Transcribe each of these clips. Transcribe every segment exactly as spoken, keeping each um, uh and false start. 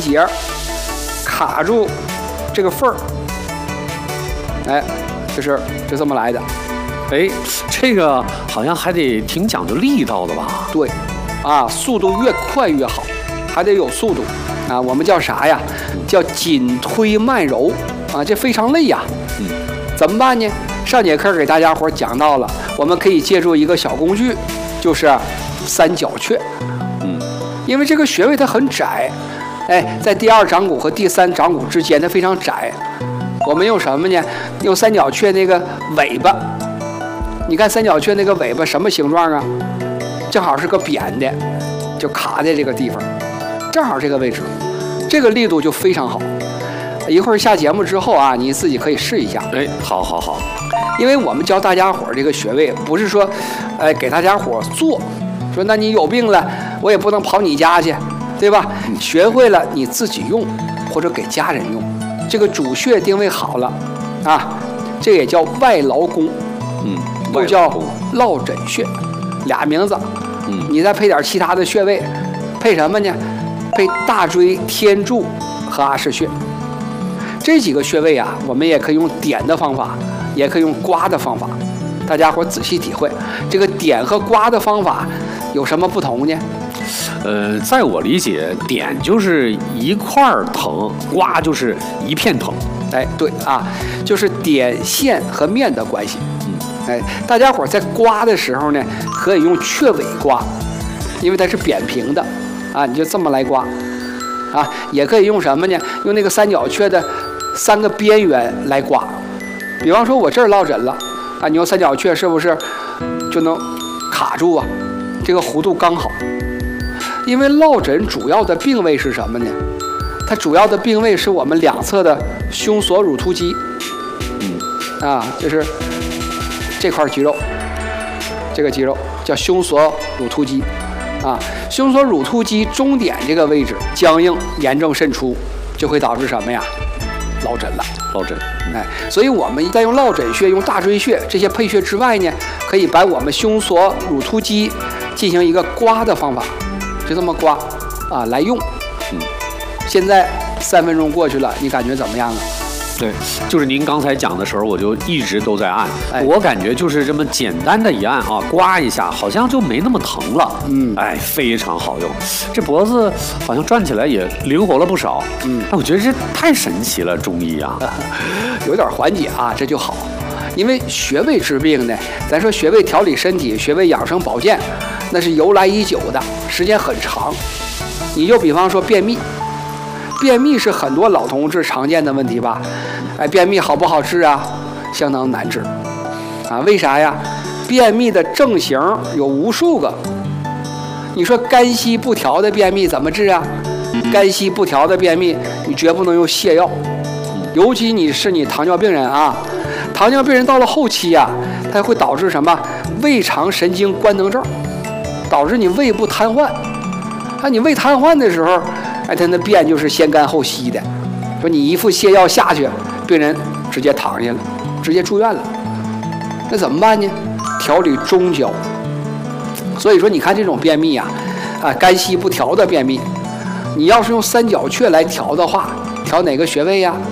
节卡住这个缝儿，哎，就是就这么来的。 哎，这个好像还得挺讲究力道的吧？ 对，啊，速度越快越好，还得有速度啊。我们叫啥呀？叫紧推慢揉啊，这非常累呀。 嗯， 怎么办呢？上节课给大家伙讲到了，我们可以借助一个小工具，就是三角雀。 嗯， 因为这个穴位它很窄，哎，在第二掌骨和第三掌骨之间它非常窄。我们用什么呢？用三角雀那个尾巴。你看三角雀那个尾巴什么形状啊？正好是个扁的，就卡在这个地方，正好这个位置，这个力度就非常好。一会儿下节目之后啊，你自己可以试一下。 哎，好好好。 因为我们教大家伙这个穴位，不是说，呃，给大家伙做，说那你有病了，我也不能跑你家去，对吧？学会了你自己用，或者给家人用，这个主穴定位好了，啊，这也叫外劳宫。 嗯， 都叫落枕穴，俩名字。 嗯， 你再配点其他的穴位，配什么呢？配大椎、天柱和阿是穴。这几个穴位啊，我们也可以用点的方法，也可以用刮的方法。大家伙仔细体会，这个点和刮的方法有什么不同呢？ 呃，在我理解，点就是一块儿疼，刮就是一片疼。 哎，对啊，就是点线和面的关系。嗯，哎，大家伙在刮的时候呢，可以用雀尾刮，因为它是扁平的，啊，你就这么来刮，啊，也可以用什么呢？用那个三角雀的三个边缘来刮。比方说，我这儿落枕了，啊，你用三角雀是不是就能卡住啊？这个弧度刚好。因为落枕主要的病位是什么呢？它主要的病位是我们两侧的胸锁乳突肌，嗯，啊，就是这块肌肉，这个肌肉叫胸锁乳突肌，啊，胸锁乳突肌中点这个位置僵硬炎症渗出，就会导致什么呀？落枕了， 落枕。 哎，所以我们在用落枕穴、用大椎穴这些配穴之外呢，可以把我们胸锁乳突肌进行一个刮的方法，就这么刮啊来用。嗯，现在三分钟过去了，你感觉怎么样啊？ 对，就是您刚才讲的时候，我就一直都在按， 哎、 我感觉就是这么简单的一按啊，刮一下，好像就没那么疼了。 嗯， 哎，非常好用，这脖子好像转起来也灵活了不少。嗯，哎，我觉得这太神奇了，中医啊， 有点缓解啊，这就好。因为穴位治病呢，咱说穴位调理身体、穴位养生保健，那是由来已久的，时间很长。你就比方说便秘。便秘是很多老同志常见的问题吧？哎，便秘好不好治啊？相当难治啊！为啥呀？便秘的症型有无数个。你说肝息不调的便秘怎么治啊？肝息不调的便秘，你绝不能用泻药，尤其你是你糖尿病人啊，糖尿病人到了后期啊，它会导致什么？胃肠神经官能症，导致你胃部瘫痪。啊，你胃瘫痪的时候。哎，他那便就是先干后稀的，说你一副泻药下去，病人直接躺下了，直接住院了。那怎么办呢？调理中焦。所以说，你看这种便秘啊，啊，肝息不调的便秘，你要是用三角雀来调的话，调哪个穴位呀？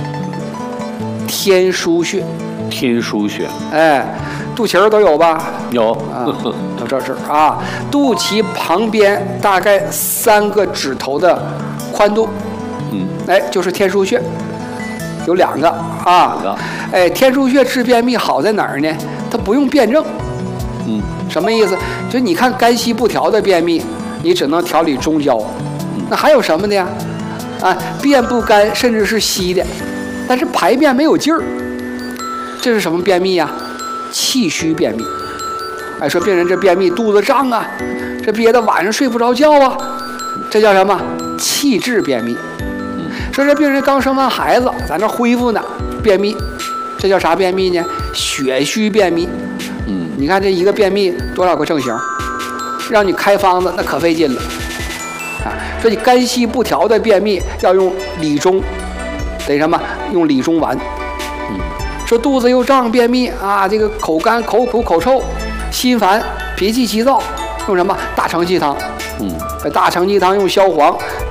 天枢穴。 天枢穴。 哎，肚脐儿都有吧？ 有啊，到这儿这儿啊，肚脐旁边大概三个指头的宽度， 嗯， 哎，就是天枢穴，有两个啊，哎，天枢穴治便秘好在哪儿呢？它不用辩证， 嗯， 什么意思？就你看肝息不调的便秘，你只能调理中焦，那还有什么的呀？啊，便不干甚至是稀的，但是排便没有劲儿，这是什么便秘呀？气虚便秘。哎，说病人这便秘肚子胀啊，这憋得晚上睡不着觉啊，这叫什么？气滞便秘。说这病人刚生完孩子，在那恢复呢，便秘，这叫啥便秘呢？血虚便秘。嗯，你看这一个便秘多少个症型，让你开方子那可费劲了啊。说你肝息不调的便秘要用理中，得什么？用理中丸。嗯，说肚子又胀便秘啊，这个口干口苦口臭。心烦、脾气急躁，用什么？大承气汤。嗯，大承气汤用消黄，